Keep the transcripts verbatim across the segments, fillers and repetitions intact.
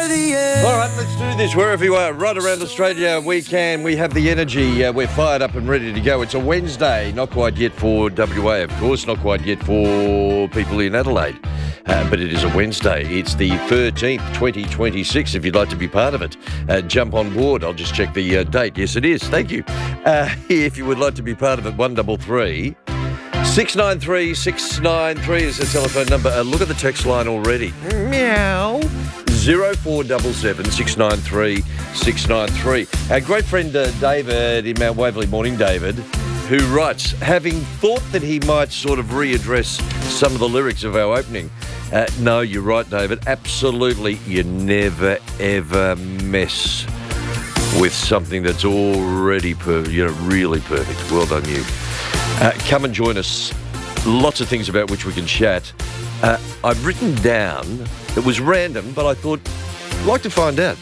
the air. All right, let's do this wherever you are. Right around Australia, we can. We have the energy. Uh, we're fired up and ready to go. It's a Wednesday. Not quite yet for W A, of course. Not quite yet for people in Adelaide. Uh, but it is a Wednesday. It's the thirteenth, twenty twenty-six. If you'd like to be part of it, uh, jump on board. I'll just check the uh, date. Yes, it is. Thank you. Uh, if you would like to be part of it, one double three. six nine three, six nine three is the telephone number. Uh, look at the text line already. Meow. zero four seven seven, six nine three, six nine three. Our great friend uh, David in Mount Waverley, morning David, who writes, having thought that he might sort of readdress some of the lyrics of our opening. Uh, no, you're right, David. Absolutely, you never, ever mess with something that's already per- you know, really perfect. Well done, you. Uh, come and join us. Lots of things about which we can chat. Uh, I've written down, it was random, but I thought, I'd like to find out.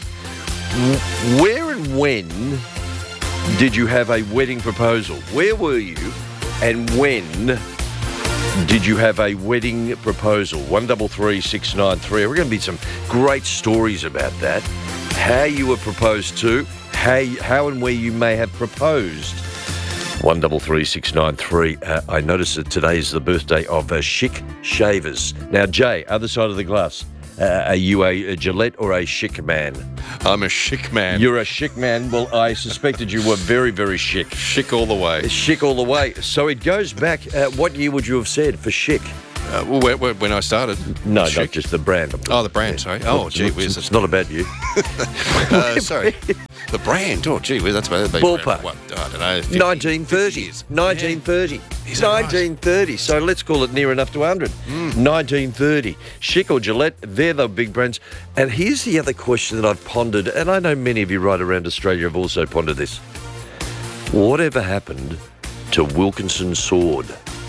Where and when did you have a wedding proposal? Where were you and when did you have a wedding proposal? one double three, six nine three. We're going to be some great stories about that. How you were proposed to, how, how and where you may have proposed. one double three six nine three. Uh, I noticed that today is the birthday of uh, Chic Shavers. Now, Jay, other side of the glass, uh, are you a, a Gillette or a chic man? I'm a chic man. You're a chic man. Well, I suspected you were very, very chic. Chic all the way. Chic all the way. So it goes back. Uh, what year would you have said for chic? Uh, well, when, when I started. No, chic. not just the brand. Oh, the brand, sorry. Oh, gee whiz. It's not about you. uh, sorry. The brand. Oh, gee whiz, that's about it. Ballpark. What, I don't know. fifty, nineteen thirty. nineteen thirty. Is that right? nineteen thirty. So let's call it near enough to one hundred. Mm. nineteen thirty. Chic or Gillette, they're the big brands. And here's the other question that I've pondered, and I know many of you right around Australia have also pondered this. Whatever happened to Wilkinson Sword?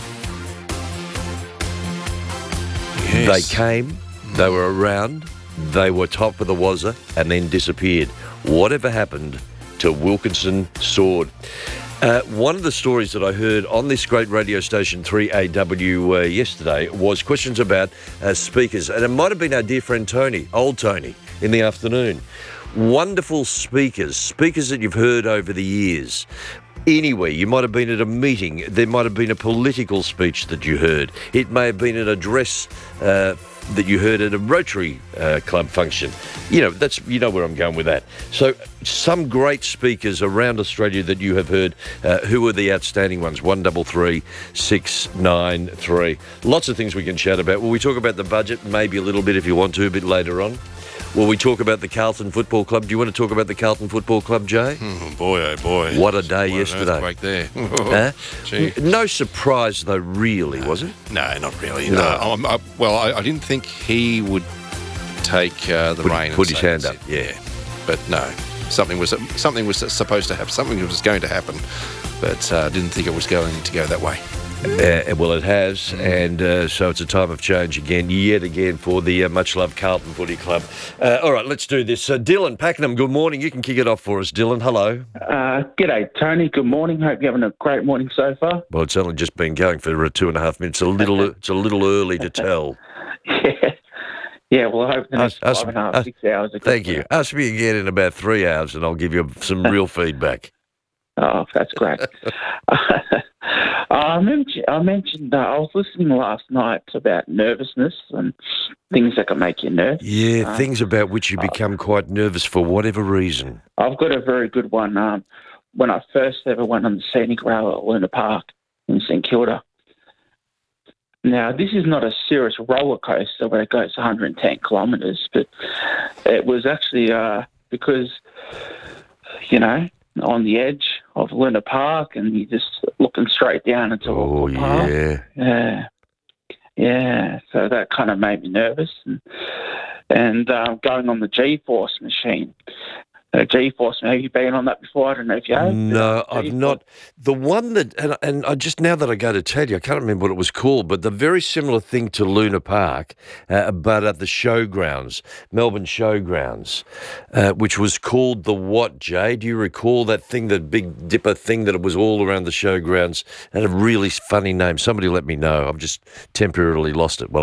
Yes. They came, they were around, they were top of the wazza, and then disappeared. Whatever happened to Wilkinson Sword? Uh, one of the stories that I heard on this great radio station, three A W, uh, yesterday was questions about uh, speakers. And it might have been our dear friend Tony, old Tony, in the afternoon. Wonderful speakers, speakers that you've heard over the years. Anywhere, you might have been at a meeting, there might have been a political speech that you heard. It may have been an address uh, that you heard at a Rotary uh, Club function. You know, that's you know where I'm going with that. So some great speakers around Australia that you have heard. Uh, who are the outstanding ones? one double three, six nine three. Lots of things we can chat about. Will we talk about the budget? Maybe a little bit if you want to, a bit later on. Will we talk about the Carlton Football Club? Do you want to talk about the Carlton Football Club, Jay? Oh, boy, oh, boy. What a day what yesterday. Right there. Huh? Gee. No surprise, though, really, was it? No, not really. No. No. I'm- I, well, I, I didn't think he would take uh, the Put- reign. put and his say hand that's up, it. Yeah. But no, something was something was supposed to happen. Something was going to happen, but I uh, didn't think it was going to go that way. Uh, well, it has, and uh, so it's a time of change again, yet again, for the uh, much-loved Carlton Footy Club. Uh, all right, let's do this. Uh, Dylan Pakenham, good morning. You can kick it off for us, Dylan. Hello. Uh, g'day, Tony. Good morning. Hope you're having a great morning so far. Well, it's only just been going for uh, two and a half minutes. A little, it's a little early to tell. Yeah. Yeah, well, I hope the next Us- five and a half, us- six hours are good. Thank you. Ask me again in about three hours, and I'll give you some real feedback. Oh, that's great. I mentioned, I, mentioned uh, I was listening last night about nervousness and things that can make you nervous. Yeah, Uh, things about which you become quite nervous for whatever reason. I've got a very good one. Um, when I first ever went on the scenic rail at Luna Park in St Kilda. Now, this is not a serious roller coaster where it goes one hundred ten kilometres, but it was actually uh, because, you know, on the edge of Luna Park and you're just looking straight down into Oh, Auckland Park. yeah. Yeah. Yeah, so that kind of made me nervous. And, and uh, going on the G-Force machine. Uh, G-Force, have you been on that before? I don't know if you have. No, Uh, I've G-Force. not. The one that, and, and I just, now that I go to tell you, I can't remember what it was called, but the very similar thing to Luna Park, uh, but at the showgrounds, Melbourne Showgrounds, uh, which was called the what, Jay? Do you recall that thing, that Big Dipper thing that it was all around the showgrounds? Had a really funny name. Somebody let me know. I've just temporarily lost it. Well, I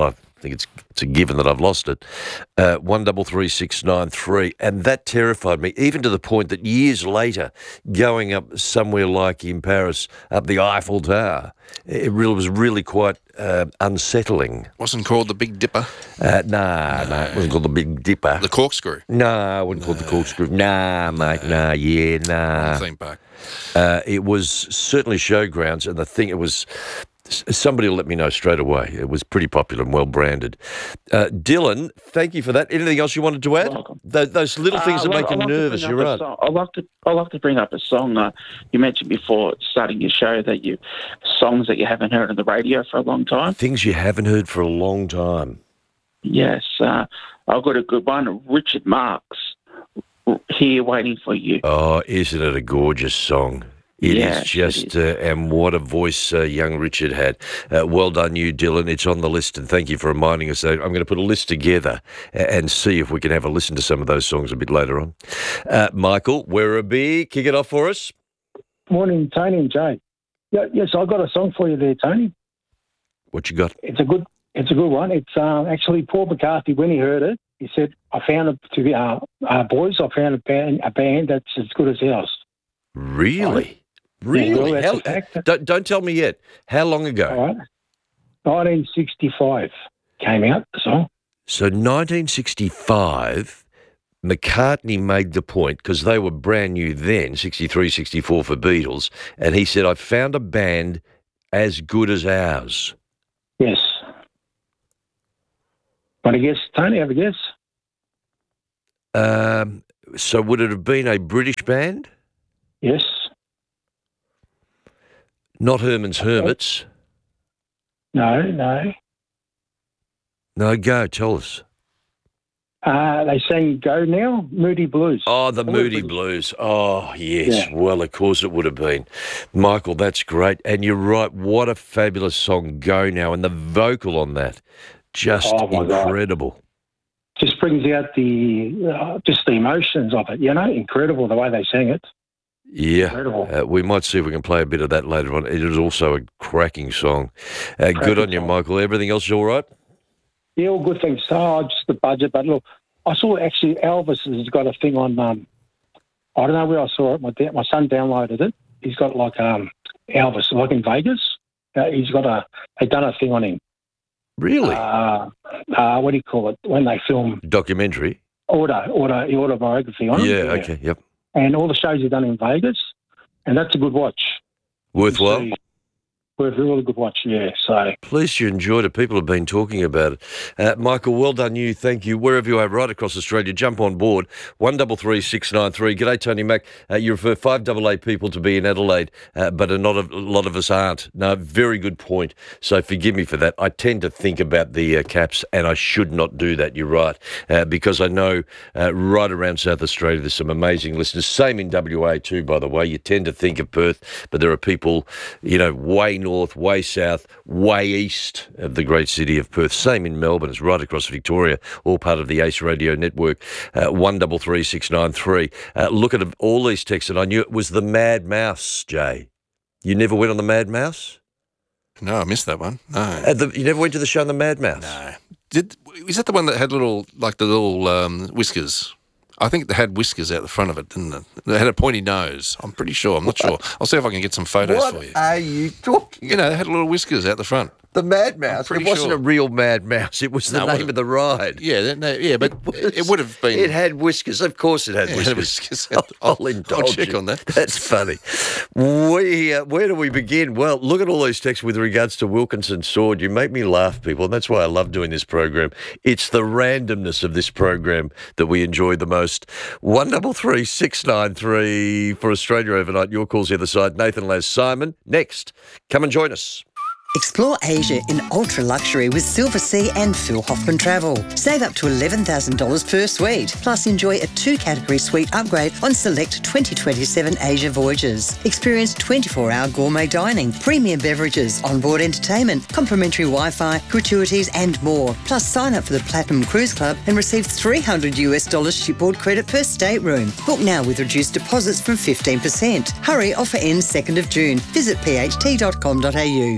think it's it's a given that I've lost it. Uh, one double three six nine three, and that terrified me, even to the point that years later, going up somewhere like in Paris, up the Eiffel Tower, it really was really quite uh, unsettling. Wasn't called the Big Dipper? Uh, nah, no. Mate, it wasn't called the Big Dipper. The Corkscrew? No, I wouldn't call it the Corkscrew. Nah, mate, nah, yeah, nah. Theme park. Uh, it was certainly showgrounds, and the thing, it was, somebody will let me know straight away. It was pretty popular and well branded. Uh, Dylan, thank you for that. Anything else you wanted to add? Welcome. Those, those little things Uh, that I make like- you I like to nervous, bring you're up a right. song- I like to I like to bring up a song uh, you mentioned before starting your show that you songs that you haven't heard on the radio for a long time. Things you haven't heard for a long time. Yes, uh, I've got a good one. Richard Marx, Here Waiting for You. Oh, isn't it a gorgeous song? It Yes, is it just, is. Uh, and what a voice uh, young Richard had. Uh, well done, you, Dylan. It's on the list, and thank you for reminding us. I'm going to put a list together and see if we can have a listen to some of those songs a bit later on. Uh, Michael, Werribee, kick it off for us. Morning, Tony and Jay. Yeah, yes, I've got a song for you there, Tony. What you got? It's a good, it's a good one. It's um, actually Paul McCartney. When he heard it, he said, "I found it to be uh, uh, boys. I found a band, a band that's as good as ours." Really? Yeah, Really? well, that's How, a fact. don't, don't tell me yet. How long ago? All right, nineteen sixty-five came out the song. So nineteen sixty-five, McCartney made the point, because they were brand new then, sixty-three, sixty-four for Beatles, and he said, I found a band as good as ours. Yes. Want to guess, Tony? Have a guess. Um, so would it have been a British band? Yes. Not Herman's Hermits. No. No. No, go, tell us. Uh, they sang "Go Now," Moody Blues. Oh, the Oh, Moody but- Blues. Oh, yes. Yeah. Well, of course it would have been. Michael, that's great. And you're right. What a fabulous song, Go Now. And the vocal on that, just Oh, my God. incredible. Just brings out the uh, just the emotions of it. You know, incredible the way they sang it. Yeah. Incredible. Uh, we might see if we can play a bit of that later on. It is also a cracking song. Uh, good Cracking on you, song. Michael. Everything else is all right? Yeah, all good things. Oh, just the budget. But look, I saw actually Elvis has got a thing on. Um, I don't know where I saw it. My da- my son downloaded it. He's got like um Elvis, like in Vegas. Uh, he's got a. They done a thing on him. Really? Uh, uh, what do you call it when they film Documentary? auto auto autobiography on him? Yeah, okay, yep. And all the shows are done in Vegas, and that's a good watch. Worthwhile? See, Worth a really good watch. Yeah. So. Pleased you enjoyed it. People have been talking about it. Uh, Michael, well done you. Thank you. Wherever you are, right across Australia, jump on board. one double three six nine three. G'day, Tony Mack. Uh, you refer five double A people to be in Adelaide, uh, but a lot, of, a lot of us aren't. No, very good point. So forgive me for that. I tend to think about the uh, caps, and I should not do that. You're right. Uh, because I know uh, right around South Australia there's some amazing listeners. Same in W A too, by the way. You tend to think of Perth, but there are people, you know, way north, way south, way east of the great city of Perth. Same in Melbourne. It's right across Victoria, all part of the Ace Radio Network. Uh, one double three six nine three. Uh, look at all these texts, and I knew it was the Mad Mouse, Jay. You never went on the Mad Mouse? No, I missed that one. No. Uh, the, you never went to the show on the Mad Mouse? No. Did is that the one that had little, like the little um, whiskers? I think it had whiskers out the front of it, didn't it? It had a pointy nose. I'm pretty sure. I'm not sure. I'll see if I can get some photos What for you. are you talking? You know, it had little whiskers out the front. The Mad Mouse. It pretty wasn't sure. a real Mad Mouse. It was the No, it name wasn't. of the ride. Yeah, that, no, yeah, but was- it would have been. It had whiskers. Of course, it had Yeah, it had whiskers. whiskers. I'll, I'll- indulge I'll check you. on that. That's funny. We uh, where do we begin? Well, look at all these texts with regards to Wilkinson Sword. You make me laugh, people, and that's why I love doing this program. It's the randomness of this program that we enjoy the most. One double three six nine three for Australia overnight. Your calls the other side. Nathan Laz, Simon. Next, come and join us. Explore Asia in ultra luxury with Silver Sea and Phil Hoffman Travel. Save up to eleven thousand dollars per suite. Plus, enjoy a two-category suite upgrade on select twenty twenty-seven Asia voyages. Experience twenty-four hour gourmet dining, premium beverages, onboard entertainment, complimentary Wi-Fi, gratuities and more. Plus, sign up for the Platinum Cruise Club and receive three hundred US dollars shipboard credit per stateroom. Book now with reduced deposits from fifteen percent. Hurry, offer ends second of June. Visit p h t dot com dot a u. Make this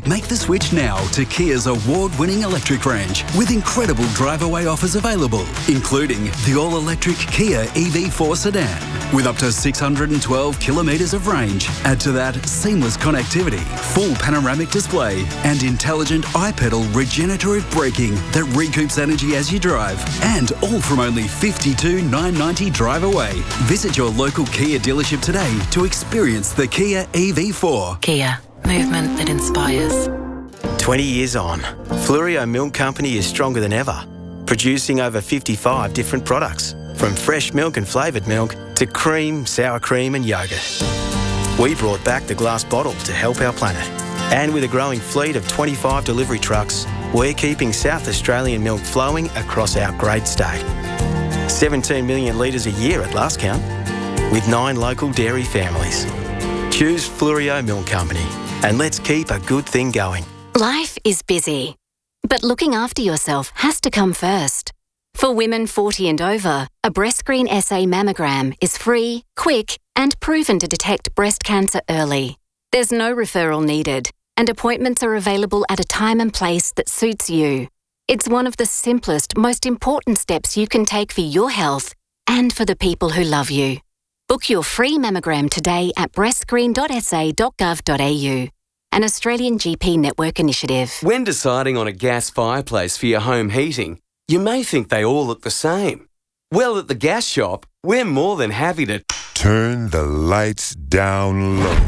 Switch now to Kia's award-winning electric range with incredible drive-away offers available, including the all-electric Kia E V four sedan with up to six hundred twelve kilometres of range. Add to that seamless connectivity, full panoramic display and intelligent iPedal regenerative braking that recoups energy as you drive, and all from only fifty-two thousand nine hundred ninety dollars drive away. Visit your local Kia dealership today to experience the Kia E V four. Kia, movement that inspires. twenty years on, Fluorio Milk Company is stronger than ever, producing over fifty-five different products, from fresh milk and flavoured milk to cream, sour cream and yoghurt. We brought back the glass bottle to help our planet. And with a growing fleet of twenty-five delivery trucks, we're keeping South Australian milk flowing across our great state. seventeen million litres a year at last count, with nine local dairy families. Choose Fluorio Milk Company and let's keep a good thing going. Life is busy, but looking after yourself has to come first. For women forty and over, a BreastScreen S A mammogram is free, quick, and proven to detect breast cancer early. There's no referral needed, and appointments are available at a time and place that suits you. It's one of the simplest, most important steps you can take for your health and for the people who love you. Book your free mammogram today at breast screen dot s a dot gov dot a u. An Australian G P network initiative. When deciding on a gas fireplace for your home heating, you may think they all look the same. Well, at the gas shop, we're more than happy to turn the lights down low.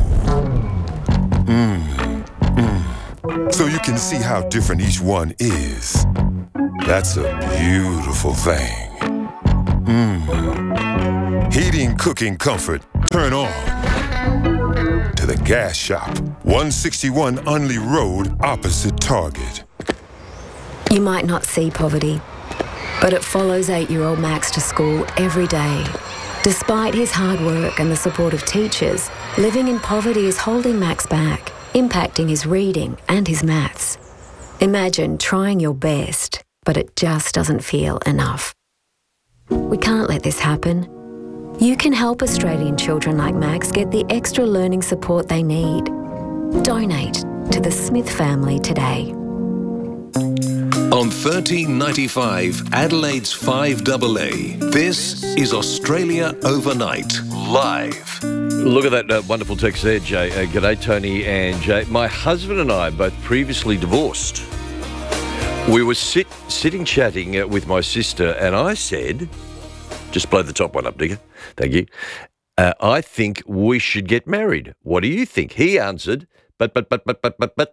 Mm, mm. So you can see how different each one is. That's a beautiful thing. Mm. Heating, cooking, comfort, turn on. To the gas shop, one sixty-one Unley Road, opposite Target. You might not see poverty, but it follows eight-year-old Max to school every day. Despite his hard work and the support of teachers, living in poverty is holding Max back, impacting his reading and his maths. Imagine trying your best, but it just doesn't feel enough. We can't let this happen. You can help Australian children like Max get the extra learning support they need. Donate to the Smith family today. On thirteen ninety-five, Adelaide's five A A, this is Australia Overnight, live. Look at that uh, wonderful text there, Jay. Uh, g'day, Tony and Jay. My husband and I both previously divorced. We were sit, sitting chatting uh, with my sister, and I said, just blow the top one up, digger. Thank you. Uh, I think we should get married. What do you think? He answered, but, but, but, but, but, but, but.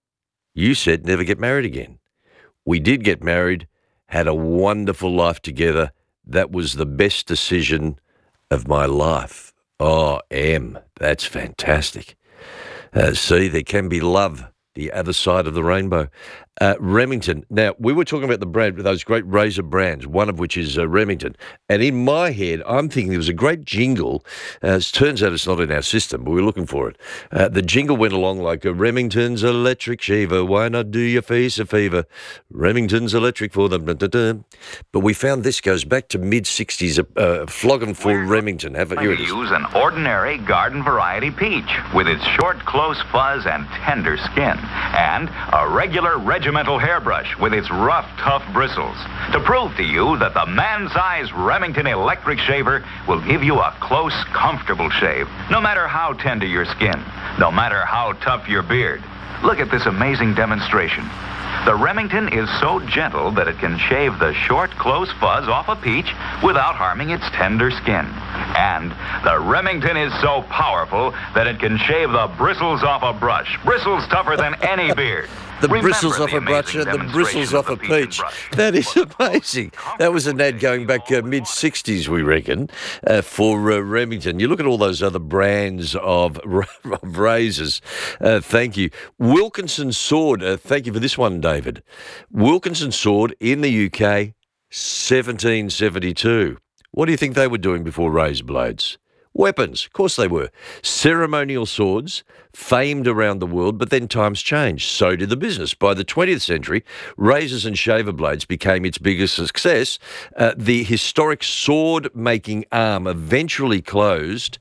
You said never get married again. We did get married, had a wonderful life together. That was the best decision of my life. Oh, Em, that's fantastic. Uh, see, there can be love, the other side of the rainbow. Uh, Remington. Now, we were talking about the brand, those great razor brands, one of which is uh, Remington. And in my head, I'm thinking there was a great jingle. Uh, it turns out it's not in our system, but we're looking for it. Uh, the jingle went along like, uh, Remington's electric shaver. Why not do your face a favour? Remington's electric for them. Da, da, da. But we found this goes back to mid-sixties, uh, flogging for We're Remington. Have it, here it is. Use an ordinary garden variety peach with its short, close fuzz and tender skin, and a regular regimental hairbrush with its rough, tough bristles, to prove to you that the man-sized Remington electric shaver will give you a close, comfortable shave, no matter how tender your skin, no matter how tough your beard. Look at this amazing demonstration. The Remington is so gentle that it can shave the short, close fuzz off a peach without harming its tender skin. And the Remington is so powerful that it can shave the bristles off a brush, bristles tougher than any beard. The Remember bristles off the a brush and the amazing bristles off a demonstration peach. of the peach and That is amazing. That was an ad going back uh, mid-sixties, we reckon, uh, for uh, Remington. You look at all those other brands of, of razors. Uh, thank you. Wilkinson Sword. Uh, thank you for this one, David. Wilkinson Sword in the U K, seventeen seventy-two. What do you think they were doing before razor blades? Weapons, of course they were. Ceremonial swords, famed around the world, but then times changed. So did the business. By the twentieth century, razors and shaver blades became its biggest success. Uh, the historic sword-making arm eventually closed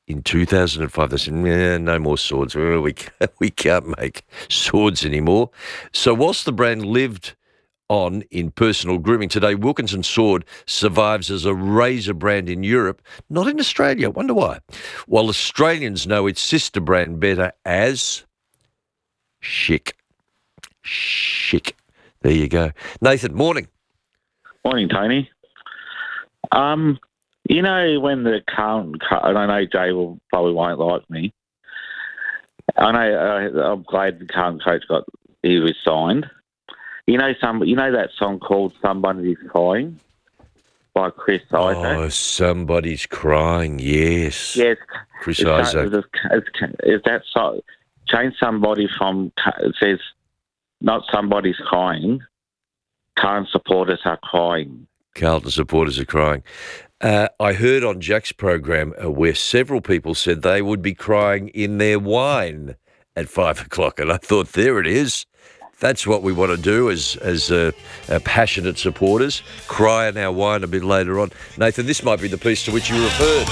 in two thousand five, they said, nah, no more swords. We can't, we can't make swords anymore. So whilst the brand lived on in personal grooming, today Wilkinson Sword survives as a razor brand in Europe, not in Australia. Wonder why. While Australians know its sister brand better as Schick. Schick. There you go. Nathan, morning. Morning, Tony. Um, you know when the Carlton, and I know Jay will probably won't like me. I know uh, I'm glad the Carlton coach got he was signed. You know some. You know that song called "Somebody's Crying" by Chris Isaac. Oh, somebody's crying. Yes. Yes. Chris is Isaac. That, is, is that so? Change somebody from it says not somebody's crying. Current supporters are crying. Carlton supporters are crying. Uh, I heard on Jack's program uh, where several people said they would be crying in their wine at five o'clock, and I thought, there it is. That's what we want to do as as uh, uh, passionate supporters. Cry in our wine a bit later on. Nathan, this might be the piece to which you referred.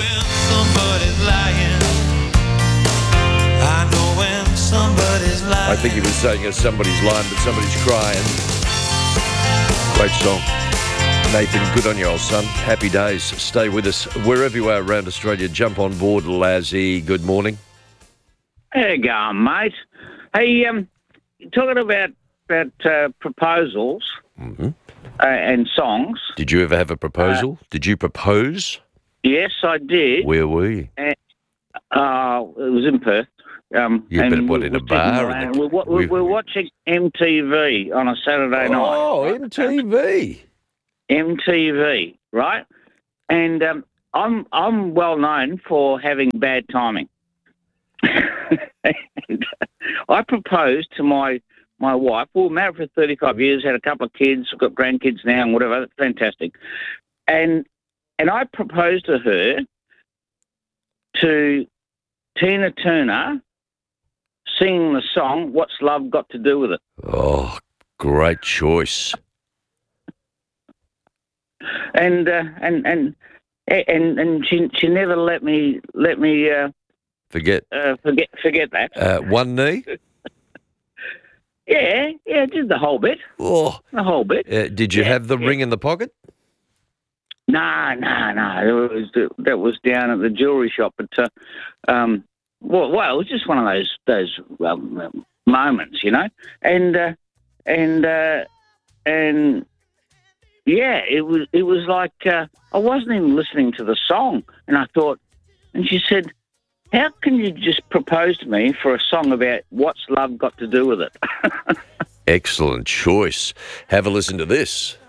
I think he was saying uh, somebody's lying, but somebody's crying. Great song. Nathan, good on you, old son. Happy days. Stay with us. Wherever you are around Australia, jump on board, Lazzy. Good morning. There you go, mate. Hey, um, talking about about uh, proposals mm-hmm. uh, and songs. Did you ever have a proposal? Uh, Did you propose? Yes, I did. Where were you? Uh, uh, it was in Perth. Um, you and been what, in a bar? In the, we're, we're, we're watching M T V on a Saturday oh, night. Oh, M T V. M T V, right? And um, I'm I'm well known for having bad timing. And I proposed to my my wife. We were married for thirty-five years, had a couple of kids, we've got grandkids now and whatever. That's fantastic. And and I proposed to her to Tina Turner singing the song "What's Love Got to Do with It." Oh, great choice. And uh, and and and and she she never let me let me uh, forget uh, forget forget that. Uh, one knee. yeah, yeah, did the whole bit. Oh, the whole bit. Uh, did you yeah, have the yeah. ring in the pocket? No, no, no. It was that was down at the jewellery shop. But uh, um, well, well, it was just one of those those um, moments, you know. And uh, and uh, and. Yeah, it was. It was like uh, I wasn't even listening to the song, and I thought. And she said, "How can you just propose to me for a song about what's love got to do with it?" Excellent choice. Have a listen to this.